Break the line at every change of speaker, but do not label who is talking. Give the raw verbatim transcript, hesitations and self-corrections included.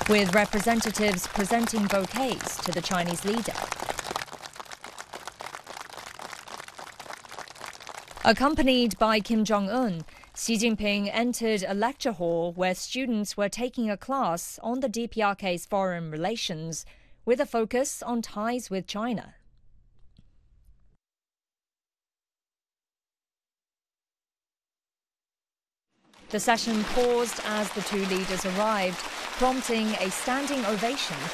with representatives presenting bouquets to the Chinese leader. Accompanied by Kim Jong-un, Xi Jinping entered a lecture hall where students were taking a class on the D P R K's foreign relations, with a focus on ties with China. The session paused as the two leaders arrived, prompting a standing ovation